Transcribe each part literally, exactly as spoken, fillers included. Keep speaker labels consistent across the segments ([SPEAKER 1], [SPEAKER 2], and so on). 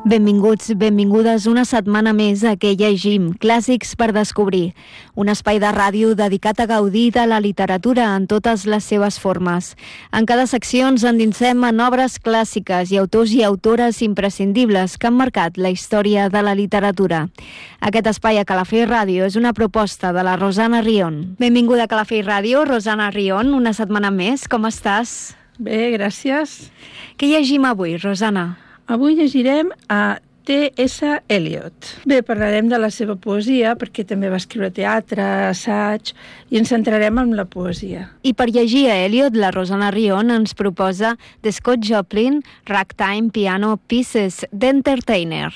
[SPEAKER 1] Benvinguts, benvingudes una setmana més a Que llegim, clàssics per descobrir. Un espai de ràdio dedicat a gaudir de la literatura en totes les seves formes. En cada secció ens endinsem en obres clàssiques i autors i autores imprescindibles que han marcat la història de la literatura. Aquest espai a Calafell Ràdio és una proposta de la Rosana Rion. Benvinguda a Calafell Ràdio, Rosana Rion, una setmana més. Com estàs?
[SPEAKER 2] Bé, gràcies.
[SPEAKER 1] Què llegim avui, Rosana?
[SPEAKER 2] Avui llegirem a T S Eliot. Bé, parlarem de la seva poesia, perquè també va escriure teatre, assaig, i ens centrarem en la poesia.
[SPEAKER 1] I per llegir a Eliot, la Rosana Rion ens proposa The Scott Joplin Ragtime Piano Pieces d'Entertainer.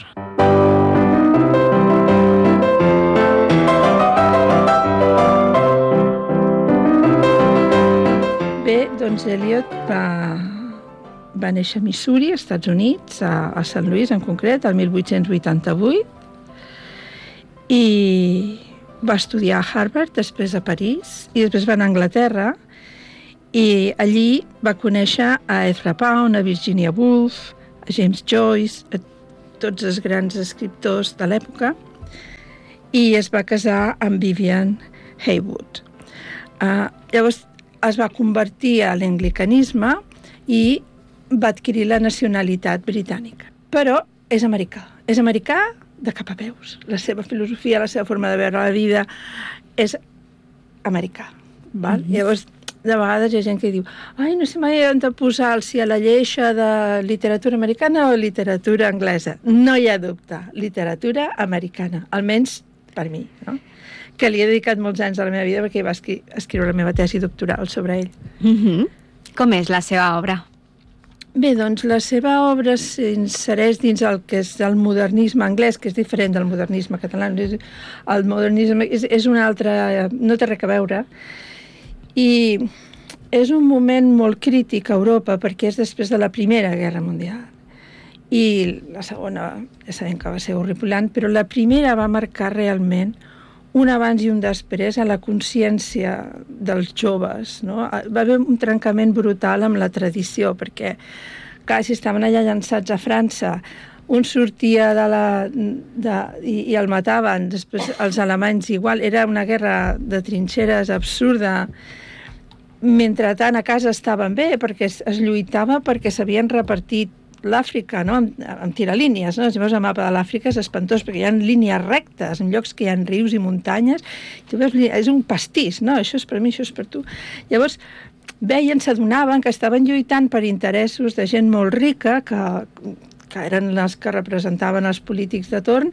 [SPEAKER 2] Bé, doncs Eliot va... Va néixer a Missouri, als Estats Units, a, a Saint Louis en concret, el mil vuit-cents vuitanta-vuit, i va estudiar a Harvard, després a París, i després va anar a Anglaterra, i allí va conèixer a Ezra Pound, a Virginia Woolf, a James Joyce, a tots els grans escriptors de l'època, i es va casar amb Vivian Haywood. Uh, llavors es va convertir a l'anglicanisme i va adquirir la nacionalitat britànica. Però és americà. És americà de cap a peus. La seva filosofia, la seva forma de veure la vida és americà. Val? Mm-hmm. Llavors, de vegades hi ha gent que diu ai, no sé mai on de posar si a la lleixa de literatura americana o literatura anglesa. No hi ha dubte. Literatura americana. Almenys per mi, no? Que li he dedicat molts anys de la meva vida perquè va escriure la meva tesi doctoral sobre ell.
[SPEAKER 1] Mm-hmm. Com és la seva obra?
[SPEAKER 2] Bé, doncs la seva obra s'insereix dins el que és el modernisme anglès, que és diferent del modernisme català. El modernisme és, és un altre... no té res a veure. I és un moment molt crític a Europa, perquè és després de la Primera Guerra Mundial. I la segona, ja sabem que va ser horripilant, però la primera va marcar realment un abans i un després a la consciència dels joves, no? Va haver un trencament brutal amb la tradició, perquè, clar, si estaven allà llançats a França, un sortia de la... De, i, i el mataven, després els alemanys igual, era una guerra de trinxeres absurda. Mentrestant, a casa estaven bé, perquè es, es lluitava perquè s'havien repartit l'Àfrica, no? amb, amb tiralínies, no? Si veus el mapa de l'Àfrica és espantós, perquè hi ha línies rectes, en llocs que hi ha rius i muntanyes, tu veus, és un pastís, no? Això és per mi, això és per tu. Llavors, veien, s'adonaven que estaven lluitant per interessos de gent molt rica, que, que eren les que representaven els polítics de torn,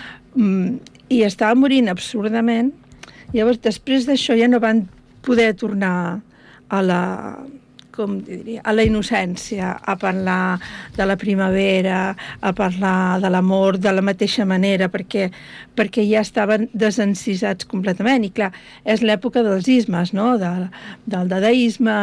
[SPEAKER 2] i estaven morint absurdament. Llavors, després d'això ja no van poder tornar a la... com diria, a la innocència, a parlar de la primavera, a parlar de l'amor de la mateixa manera, perquè, perquè ja estaven desencisats completament. I clar, és l'època dels ismes, no? De, del dadaisme,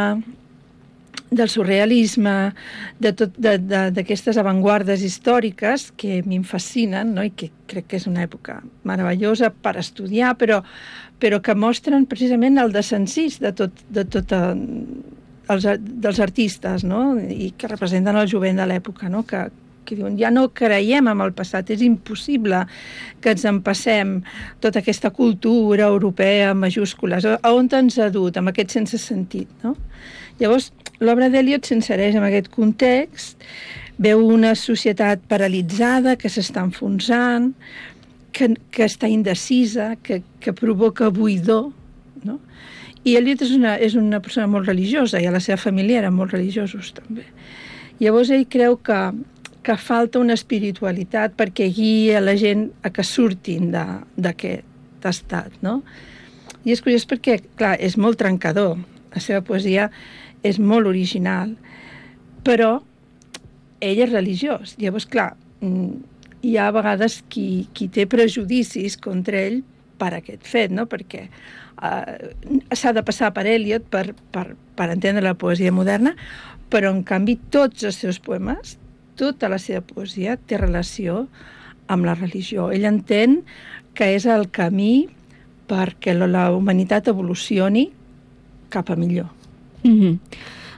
[SPEAKER 2] del surrealisme, de tot, de, de, d'aquestes avantguardes històriques que a mi em fascinen, no? I que crec que és una època meravellosa per estudiar, però, però que mostren precisament el desencís de tot, de tota... Els, dels artistes, no? I que representen el jovent de l'època, no? Que, que diuen, ja no creiem en el passat, és impossible que ens empassem tota aquesta cultura europea en majúscules. A on ens ha dut, amb aquest sense sentit, no? Llavors, l'obra d'Eliot s'insereix en aquest context, veu una societat paralitzada que s'està enfonsant, que, que està indecisa, que, que provoca buidor, no? I Eliot és una, és una persona molt religiosa, i a la seva família eren molt religiosos també. Llavors ell creu que, que falta una espiritualitat perquè guia la gent a que surtin de, d'aquest estat, no? I és curiós perquè, clar, és molt trencador. La seva poesia és molt original, però ell és religiós. Llavors, clar, hi ha a vegades qui, qui té prejudicis contra ell per aquest fet, no? Perquè uh, s'ha de passar per Eliot per, per, per entendre la poesia moderna, però en canvi tots els seus poemes, tota la seva poesia té relació amb la religió. Ell entén que és el camí perquè la humanitat evolucioni cap a millor.
[SPEAKER 1] Mm-hmm.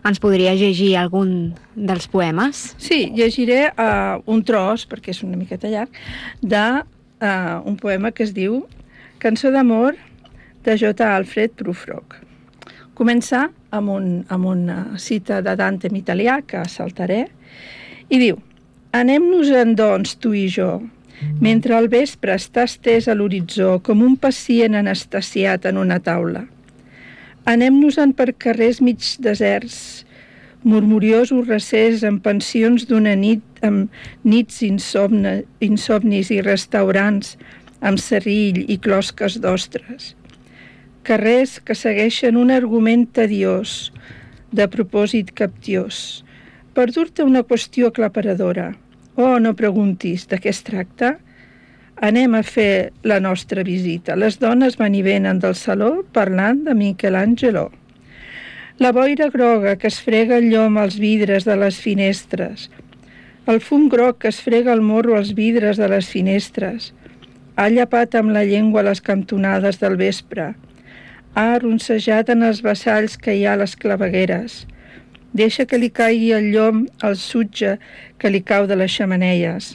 [SPEAKER 1] Ens podria llegir algun dels poemes?
[SPEAKER 2] Sí, llegiré uh, un tros, perquè és una miqueta llarg, d'un uh, poema que es diu Cançó d'amor de J. Alfred Prufrock. Comença amb, un, amb una cita de Dante en italià, que saltaré, i diu: Anem-nos-en, doncs, tu i jo, mentre el vespre està estès a l'horitzó com un pacient anestesiat en una taula. Anem-nos-en per carrers mig deserts, murmuriosos recers amb pensions d'una nit, amb nits insomne, insomnis i restaurants amb serrill i closques d'ostres. Carrers que segueixen un argument tediós, de propòsit captiós, per dur-te una qüestió aclaparadora. Oh, no preguntis de què es tracta. Anem a fer la nostra visita. Les dones van i venen del saló parlant de Michelangelo. La boira groga que es frega el llom als vidres de les finestres. El fum groc que es frega el morro als vidres de les finestres. Ha llapat amb la llengua les cantonades del vespre. Ha arroncejat en els vassalls que hi ha a les clavegueres. Deixa que li caigui el llom al sutge que li cau de les xemeneies.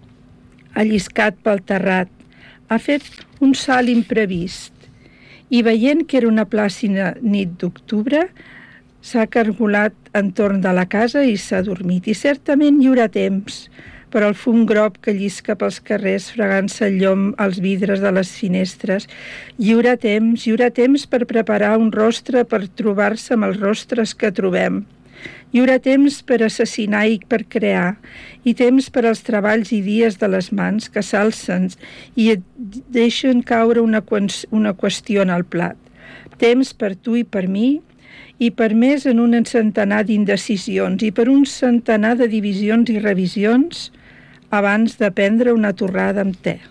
[SPEAKER 2] Ha lliscat pel terrat. Ha fet un salt imprevist. I veient que era una plàcida nit d'octubre, s'ha cargolat entorn de la casa i s'ha dormit. I certament hi haurà temps, però el fum groc que llisca pels carrers fregant-se el llom als vidres de les finestres. Hi haurà temps, hi haurà temps per preparar un rostre per trobar-se amb els rostres que trobem. Hi haurà temps per assassinar i per crear, i temps per als treballs i dies de les mans que s'alcen i et deixen caure una, una qüestió en el plat. Temps per tu i per mi, i per més en un centenar d'indecisions, i per un centenar de divisions i revisions, abans de prendre una torrada amb te.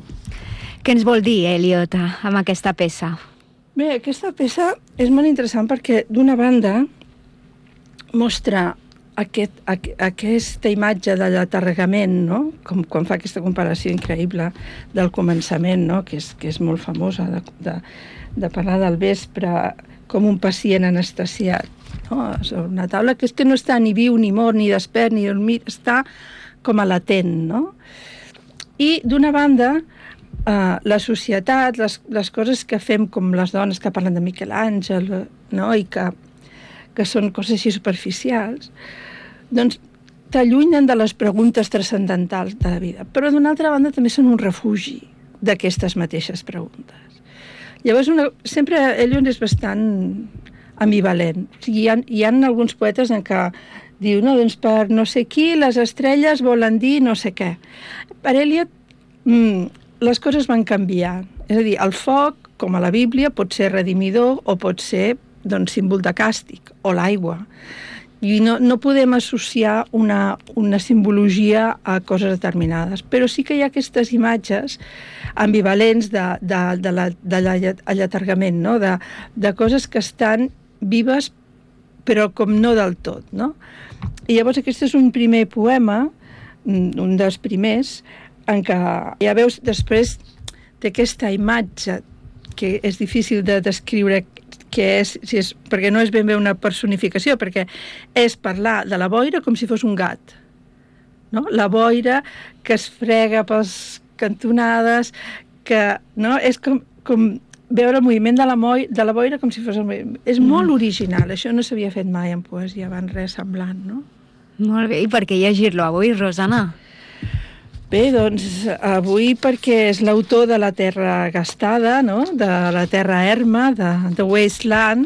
[SPEAKER 1] Què ens vol dir, Eliot, amb aquesta peça?
[SPEAKER 2] Bé, aquesta peça és molt interessant perquè, d'una banda, mostra aquest, aqu aquesta imatge de l'atargament, no? Com quan fa aquesta comparació increïble del començament, no? que, és, que és molt famosa, de, de, de parlar del vespre com un pacient anestesiat, no? Sobre una taula que és que no està ni viu, ni mort, ni despert, ni dormit, està com a latent, no? I, d'una banda, eh, la societat, les, les coses que fem, com les dones que parlen de Michelangelo, no? I que que són coses així superficials, doncs t'allunyen de les preguntes transcendentals de la vida. Però d'una altra banda també són un refugi d'aquestes mateixes preguntes. Llavors, una, sempre Eliot és bastant ambivalent. O sigui, hi ha, hi ha alguns poetes en què diu, no, doncs per no sé qui les estrelles volen dir no sé què. Per Eliot mm, les coses van canviar. És a dir, el foc, com a la Bíblia, pot ser redimidor o pot ser doncs, símbol de càstig, o l'aigua. I no, no podem associar una, una simbologia a coses determinades, però sí que hi ha aquestes imatges ambivalents de, de, de, la, de l'allatargament, no? de, de coses que estan vives, però com no del tot. No? I llavors aquest és un primer poema, un dels primers, en què ja veus després d'aquesta imatge que és difícil de descriure que és, si és, perquè no és ben bé una personificació, perquè és parlar de la boira com si fos un gat. No? La boira que es frega pels cantonades, que no? És com, com veure el moviment de la, moi, de la boira com si fos el moviment. És molt original, això no s'havia fet mai en poesia abans, res semblant, no?
[SPEAKER 1] Molt bé, i per què llegir-lo avui, Rosana?
[SPEAKER 2] Bé, doncs avui perquè és l'autor de La terra gastada, no? De La terra erma, de The Wasteland.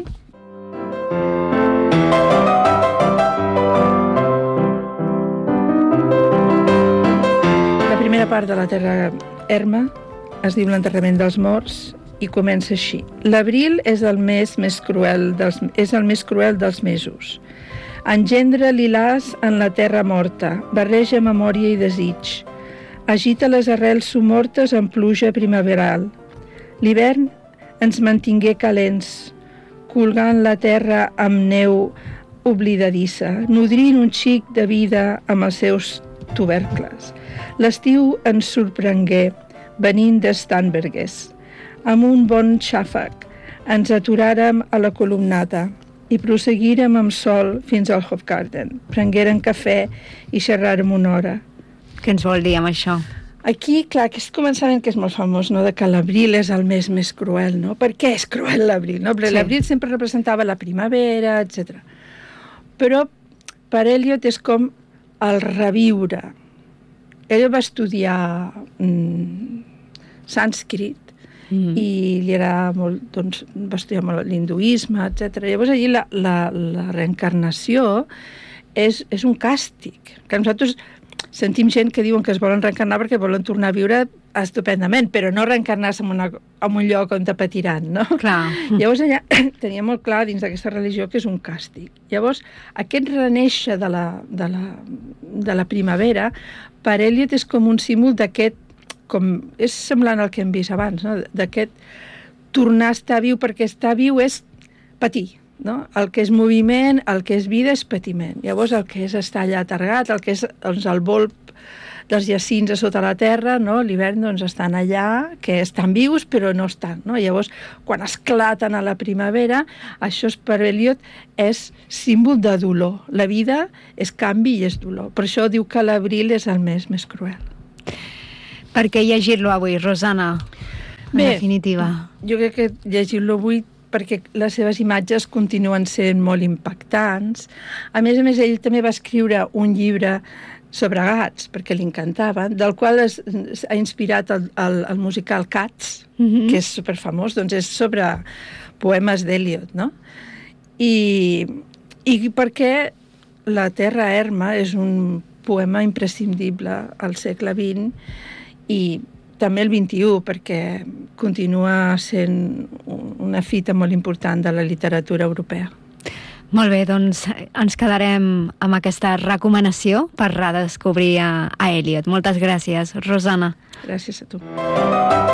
[SPEAKER 2] La primera part de La terra erma es diu L'enterrament dels morts i comença així. L'abril és el mes més cruel dels, és el més cruel dels mesos. Engendra lilàs en la terra morta, barreja memòria i desig. Agita les arrels somortes en pluja primaveral. L'hivern ens mantingué calents, colgant la terra amb neu oblidadissa, nodrint un xic de vida amb els seus tubercles. L'estiu ens sorprengué, venint de Starnberges. Amb un bon xàfec ens aturàrem a la columnata i prosseguirem amb sol fins al Hofgarten. Prengueren cafè i xerràrem una hora.
[SPEAKER 1] Què ens vol dir amb això?
[SPEAKER 2] Aquí, clar, aquest començament que és molt famós, no?, de que l'abril és el mes més cruel, no? Per què és cruel l'abril? No? Perquè sí. L'abril sempre representava la primavera, etcètera. Però per Eliot és com el reviure. Ell va estudiar mm, sànscrit mm. i li agradava molt, doncs, va estudiar molt l'hinduisme, etcètera. Llavors allí la, la, la reencarnació és, és un càstig, que nosaltres sentim gent que diuen que es volen reencarnar perquè volen tornar a viure estupendament, però no reencarnar-se en, una, en un lloc on te patiran, no?
[SPEAKER 1] Clar.
[SPEAKER 2] Llavors allà tenia molt clar dins d'aquesta religió que és un càstig. Llavors aquest renéixer de la, de la, de la primavera per Eliot és com un símbol d'aquest, com és semblant al que hem vist abans, no? D'aquest tornar a estar viu, perquè estar viu és patir. No? El que és moviment, el que és vida és patiment. Llavors el que és estar allà atargat, el que és doncs, el volp dels jacins a sota la terra, no? L'hivern doncs, estan allà, que estan vius però no estan. No? Llavors quan esclaten a la primavera, això és, per Eliot és símbol de dolor. La vida és canvi i és dolor. Per això diu que l'abril és el mes més cruel.
[SPEAKER 1] Per què llegir-lo avui, Rosana? En
[SPEAKER 2] Bé,
[SPEAKER 1] definitiva.
[SPEAKER 2] Jo crec que llegir-lo avui perquè les seves imatges continuen sent molt impactants. A més a més, ell també va escriure un llibre sobre gats, perquè li encantaven, del qual es, ha inspirat el, el, el musical Cats, mm-hmm. que és superfamós, doncs és sobre poemes d'Eliot, no? I, i perquè La terra erma és un poema imprescindible al segle vint i també el vint-i-u, perquè continua sent una fita molt important de la literatura europea.
[SPEAKER 1] Molt bé, doncs ens quedarem amb aquesta recomanació per redescobrir a, a Eliot. Moltes gràcies, Rosana.
[SPEAKER 2] Gràcies a tu.